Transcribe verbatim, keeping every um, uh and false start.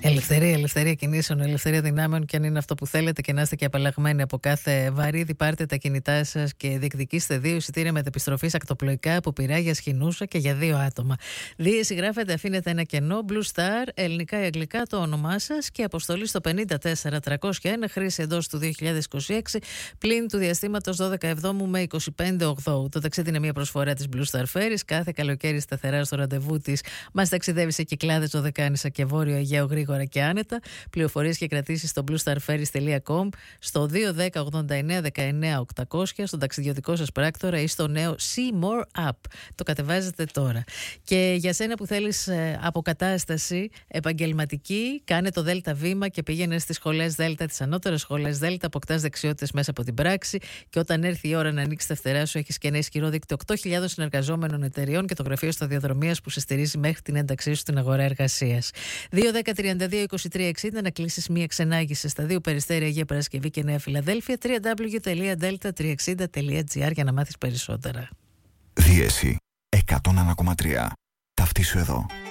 Ελευθερία, ελευθερία κινήσεων, ελευθερία δυνάμεων, και αν είναι αυτό που θέλετε και να είστε και απαλλαγμένοι από κάθε βαρύδι, πάρτε τα κινητά σας και διεκδικήστε δύο εισιτήρια μετεπιστροφής ακτοπλοϊκά από Πειραιά για Σχοινούσα και για δύο άτομα. Δίεση γράφετε, αφήνετε ένα κενό, Blue Star, ελληνικά ή αγγλικά το όνομά σας και αποστολή στο πενήντα τέσσερα τριακόσια ένα, χρήση εντός του δύο χιλιάδες είκοσι έξι, πλην του διαστήματος δώδεκα Εβδόμου με είκοσι πέντε Οκτώου. Το ταξίδι είναι μια προσφορά της Blue Star Ferries. Κάθε καλοκαίρι σταθερά στο ραντεβού της μας ταξιδεύει σε Κυκλάδες, Δωδεκάνησα και Βόρειο Αιγαίο γρήγορα και άνετα. Πληροφορίες και κρατήσεις στο bluestarferries τελεία com, στο δύο ένα μηδέν ογδόντα εννέα δεκαεννέα οκτακόσια, στον ταξιδιωτικό σας πράκτορα ή στο νέο See More App. Το κατεβάζετε τώρα. Και για σένα που θέλεις ε, αποκατάσταση επαγγελματική, κάνε το Δέλτα βήμα και πήγαινε στις σχολές Δέλτα, τις ανώτερες σχολές Δέλτα, αποκτάς δεξιότητες μέσα από την πράξη και όταν έρθει η ώρα να ανοίξει τα φτερά σου, έχεις και ένα ισχυρό δίκτυο οκτώ χιλιάδες συνεργαζόμενων εταιριών και το γραφείο σταδιοδρομίας που σε στηρίζει μέχρι την ένταξή σου στην αγορά εργασίας. δύο δέκα τριάντα δύο είκοσι τρία εξήντα να κλείσεις μία ξενάγηση στα δύο Περιστέρια, Αγία Παρασκευή και Νέα Φιλαδέλφια. double-u double-u double-u τελεία delta τριακόσια εξήντα τελεία gr για να μάθεις περισσότερα. Δίεση εκατόν ένα κόμμα τρία. Ταυτίσου εδώ.